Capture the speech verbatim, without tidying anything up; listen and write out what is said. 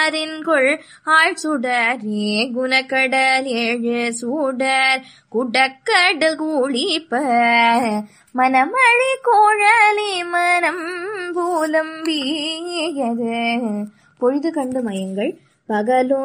ஆரின்கொள் ஆள் சுடரே குணக்கடல் ஏழு சூடர் குடக்கடல் கூழிப்ப மனமழை கோழலி மனம் பூலம் வீயது. பொழுது கண்டு மயங்கள் பகலோ